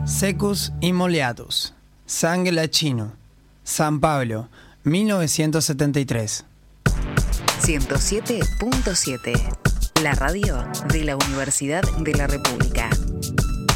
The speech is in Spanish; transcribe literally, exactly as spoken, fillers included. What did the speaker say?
Secus y Moleatus, Sangue Latino, San Pablo, mil novecientos setenta y tres. ciento siete punto siete, la radio de la Universidad de la República.